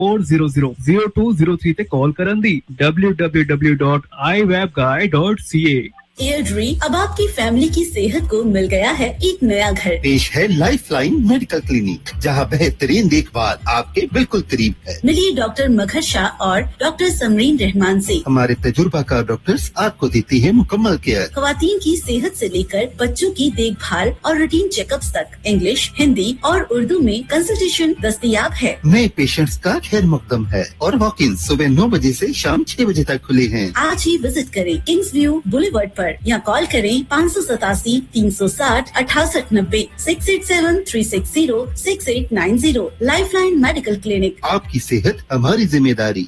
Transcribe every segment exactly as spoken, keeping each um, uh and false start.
four zero zero zero two zero three ਤੇ ਕਾਲ ਕਰਨ ਦੀ w w w dot i web guy dot c a। एयरड्री अब आपकी family की सेहत को मिल गया है एक नया घर। पेश है लाइफलाइन मेडिकल क्लिनिक, जहां बेहतरीन देखभाल आपके बिल्कुल करीब है। मिलिए डॉक्टर मगर शाह और डॉक्टर समरीन रहमान से। हमारे तजुर्बाकार डॉक्टर्स आपको देती है मुकम्मल केयर। खवातीन की सेहत से लेकर बच्चों की देखभाल और रूटीन चेकअप्स तक इंग्लिश, हिंदी और उर्दू में कंसल्टेशन दस्तयाब है। नए पेशेंट्स का खैर मकदम है और वॉक इन सुबह नौ बजे से शाम छह बजे तक खुले हैं। आज ही विजिट करें किंग्स व्यू बुलेवर्ड पर या कॉल करें पाँच सौ सतासी तीन सौ साठ अठासठ नब्बे six eight seven three six zero six eight nine zero. Lifeline medical clinic, आपकी सेहत हमारी जिम्मेदारी।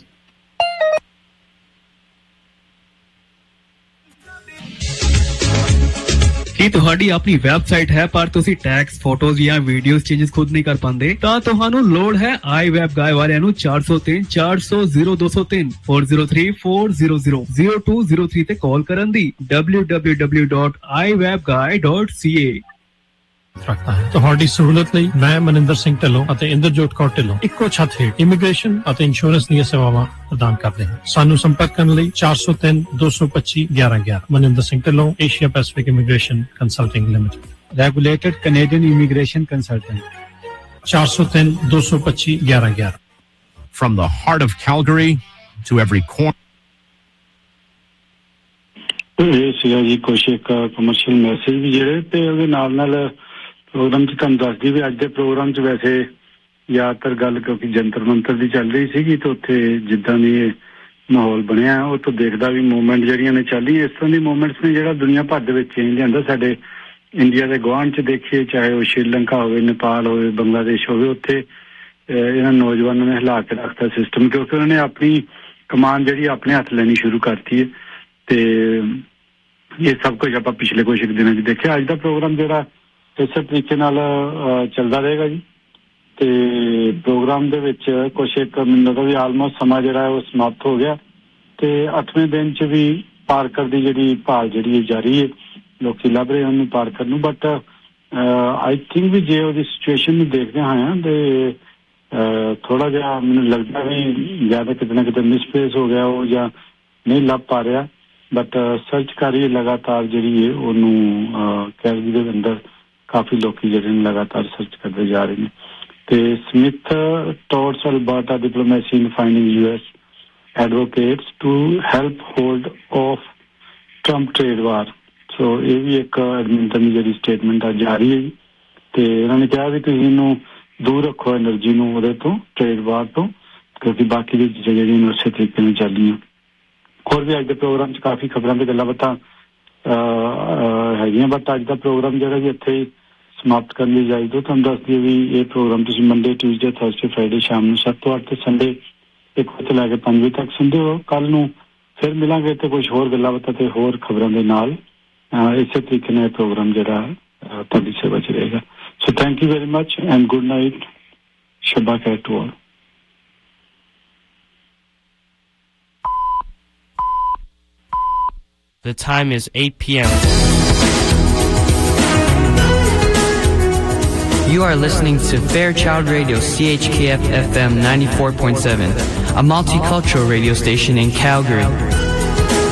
ਕੀ ਤੁਹਾਡੀ ਆਪਣੀ ਵੈਬਸਾਈਟ ਹੈ ਪਰ ਤੁਸੀਂ ਟੈਕਸਟ, ਫੋਟੋਜ਼ ਜਾਂ ਵੀਡੀਓਜ਼ ਚੇਂਜਸ ਖੁਦ ਨਹੀਂ ਕਰ ਪਾਉਂਦੇ ਤਾਂ ਤੁਹਾਨੂੰ ਲੋੜ ਹੈ iWebGuy ਵਾਲਿਆਂ ਨੂੰ ਚਾਰ ਸੌ ਤਿੰਨ ਚਾਰ ਸੌ ਜ਼ੀਰੋ ਦੋ ਸੌ ਤਿੰਨ four zero three four zero zero zero two zero three ਤੇ ਕਾਲ ਕਰਨ ਦੀ w w w dot i web guy dot c a। ਰੱਖਦਾ ਹੈ ਤੁਹਾਡੀ ਸਹੂਲਤ ਲਈ ਮੈਂ ਮਨਿੰਦਰ ਸਿੰਘ ਢਿੱਲੋਂ ਅਤੇ ਇੰਦਰਜੋਤ ਕੌਰ ਢਿੱਲੋਂ ਇੱਕੋ ਛੱਤ ਹੇਠ ਇਮੀਗ੍ਰੇਸ਼ਨ ਅਤੇ ਇੰਸ਼ੋਰੈਂਸ ਦੀਆਂ ਸੇਵਾਵਾਂ ਪ੍ਰਦਾਨ ਕਰਦੇ ਹਾਂ। ਸਾਨੂੰ ਸੰਪਰਕ ਕਰਨ ਲਈ ਚਾਰ ਸੌ ਤਿੰਨ ਦੋ ਸੌ ਪੱਚੀ ਗਿਆਰਾਂ ਗਿਆਰਾਂ। Maninder Singh Dhillon, Asia Pacific immigration consulting limited, regulated Canadian immigration consultant. ਚਾਰ ਸੌ ਤਿੰਨ ਦੋ ਸੌ ਪੱਚੀ ਗਿਆਰਾਂ ਗਿਆਰਾਂ। From the heart of Calgary to every corner. ਇਹ ਸੀਗਾ ਜੀ ਕੁਛ ਇੱਕ ਕਮਰਸ਼ੀਅਲ ਮੈਸੇਜ ਵੀ ਜਿਹੜੇ ਤੇ ਉਹਦੇ ਨਾਲ ਨਾਲ ਪ੍ਰੋਗਰਾਮ 'ਚ ਤੁਹਾਨੂੰ ਦੱਸਦੀ ਵੀ ਅੱਜ ਦੇ ਪ੍ਰੋਗਰਾਮ 'ਚ ਵੈਸੇ ਜ਼ਿਆਦਾਤਰ ਗੱਲ ਕਿਉਂਕਿ ਜੰਤਰ ਮੰਤਰ ਦੀ ਚੱਲ ਰਹੀ ਸੀਗੀ ਤੇ ਉੱਥੇ ਜਿੱਦਾਂ ਦੀ ਇਹ ਮਾਹੌਲ ਬਣਿਆ ਉਹ ਤੋਂ ਦੇਖਦਾ ਵੀ ਮੂਵਮੈਂਟ ਜਿਹੜੀਆਂ ਨੇ ਚੱਲ ਰਹੀਆਂ ਇਸ ਤਰ੍ਹਾਂ ਦੀ ਮੂਵਮੈਂਟਸ ਨੇ ਜਿਹੜਾ ਦੁਨੀਆ ਭਰ ਦੇ ਵਿੱਚ ਚੇਂਜ ਲਿਆਂਦਾ। ਸਾਡੇ ਇੰਡੀਆ ਦੇ ਗੁਆਂਢ 'ਚ ਦੇਖੀਏ ਚਾਹੇ ਉਹ ਸ਼੍ਰੀਲੰਕਾ ਹੋਵੇ, ਨੇਪਾਲ ਹੋਵੇ, ਬੰਗਲਾਦੇਸ਼ ਹੋਵੇ, ਉੱਥੇ ਇਹਨਾਂ ਨੌਜਵਾਨਾਂ ਨੇ ਹਿਲਾ ਕੇ ਰੱਖਤਾ ਸਿਸਟਮ ਕਿਉਂਕਿ ਉਹਨਾਂ ਨੇ ਆਪਣੀ ਕਮਾਨ ਜਿਹੜੀ ਆਪਣੇ ਹੱਥ ਲੈਣੀ ਸ਼ੁਰੂ ਕਰਤੀ ਹੈ ਤੇ ਇਹ ਸਭ ਕੁਝ ਆਪਾਂ ਪਿਛਲੇ ਕੁਝ ਦਿਨਾਂ 'ਚ ਦੇਖਿਆ। ਅੱਜ ਦਾ ਪ੍ਰੋਗਰਾਮ ਜਿਹੜਾ ਇਸੇ ਤਰੀਕੇ ਨਾਲ ਚੱਲਦਾ ਰਹੇਗਾ ਜੀ ਤੇ ਪ੍ਰੋਗਰਾਮ ਦੇ ਵਿੱਚ ਕੁਛ ਇੱਕ ਮੈਨੂੰ ਲੱਗਦਾ ਵੀ ਆਲਮੋਸਟ ਸਮਾਂ ਜਿਹੜਾ ਉਹ ਸਮਾਪਤ ਹੋ ਗਿਆ ਤੇ ਅੱਠਵੇਂ ਦਿਨ 'ਚ ਵੀ ਪਾਰਕਰ ਦੀ ਜਿਹੜੀ ਭਾਲ ਜਿਹੜੀ ਹੈ ਜਾਰੀ ਹੈ, ਲੋਕੀ ਲੱਭ ਰਹੇ ਉਹਨੂੰ ਪਾਰਕਰ ਨੂੰ। ਬਟ ਆਈ ਥਿੰਕ ਵੀ ਜੇ ਉਹਦੀ ਸਿਚੁਏਸ਼ਨ ਨੂੰ ਦੇਖਦੇ ਹਾਂ ਤੇ ਥੋੜਾ ਜਿਹਾ ਮੈਨੂੰ ਲੱਗਦਾ ਵੀ ਜ਼ਿਆਦਾ ਕਿਤੇ ਨਾ ਕਿਤੇ ਮਿਸਪਲੇਸ ਹੋ ਗਿਆ ਉਹ ਜਾਂ ਨਹੀਂ ਲੱਭ ਪਾ ਰਿਹਾ। ਬਟ ਸਰਚ ਕਰ ਰਹੀ ਲਗਾਤਾਰ ਜਿਹੜੀ ਹੈ ਉਹਨੂੰ ਕੈਲਗਰੀ ਦੇ ਅੰਦਰ ਕਾਫੀ ਲੋਕੀ ਜਿਹੜੇ ਨੇ ਲਗਾਤਾਰ ਸਰਚ ਕਰਦੇ ਜਾ ਰਹੇ ਨੇ ਤੇ Smith Torres Alberta diplomacy in finding U S advocates to help hold of Trump trade ਵਾਰ। ਸੋ ਇਹ ਵੀ ਇੱਕ ਐਡਮਿੰਟਨ ਦੀ ਜਿਹੜੀ ਸਟੇਟਮੈਂਟ ਆ ਜਾਰੀ ਹੈ ਤੇ ਇਹਨਾਂ ਨੇ ਕਿਹਾ ਵੀ ਤੁਸੀਂ ਇਹਨੂੰ ਦੂਰ ਰੱਖੋ ਐਨਰਜੀ ਨੂੰ ਉਹਦੇ ਤੋਂ, ਟ੍ਰੇਡ ਵਾਰ ਤੋਂ, ਕਿਉਂਕਿ ਬਾਕੀ ਦੀ ਚੀਜ਼ਾਂ ਜਿਹੜੀਆਂ ਉਸੇ ਤਰੀਕੇ ਨਾਲ ਚੱਲ ਰਹੀਆਂ। ਹੋਰ ਵੀ ਅੱਜ ਦੇ ਪ੍ਰੋਗਰਾਮ 'ਚ ਕਾਫੀ ਖਬਰਾਂ ਤੇ ਗੱਲਾਂ ਬਾਤਾਂ ਹੈਗੀਆਂ ਬਟ ਅੱਜ ਦਾ ਪ੍ਰੋਗਰਾਮ ਜਿਹੜਾ ਜੀ ਇੱਥੇ ਹੀ ਸਮਾਪਤ ਕਰਨ ਲਈ ਜਾਈਦਾ। ਤੁਹਾਨੂੰ ਦੱਸ ਦਈਏ ਵੀ ਇਹ ਪ੍ਰੋਗਰਾਮ ਤੁਸੀਂ ਮੰਡੇ, ਟਿਊਜ਼ਡੇ, ਥਰਸਡੇ, ਫਰਾਈਡੇ ਸ਼ਾਮ ਨੂੰ ਸੱਤ ਤੋਂ ਅੱਠ ਤੇ ਸੰਡੇ ਇੱਕ ਵਜੇ ਤੋਂ ਲੈ ਕੇ ਪੰਜ ਵਜੇ ਤੱਕ ਸੁਣਦੇ ਹੋ। ਕੱਲ ਨੂੰ ਫਿਰ ਮਿਲਾਂਗੇ ਤੇ ਕੁਝ ਹੋਰ ਗੱਲਾਂ ਬਾਤਾਂ ਤੇ ਹੋਰ ਖਬਰਾਂ ਦੇ ਨਾਲ ਇਸੇ ਤਰੀਕੇ ਨਾਲ ਇਹ ਪ੍ਰੋਗਰਾਮ ਜਿਹੜਾ ਤੁਹਾਡੀ ਸੇਵਾ 'ਚ ਰਹੇਗਾ। So thank you very much and good night, Shaba ਖੈਰ to all. The time is eight p m You are listening to Fairchild Radio C H K F F M ninety-four point seven, a multicultural radio station in Calgary.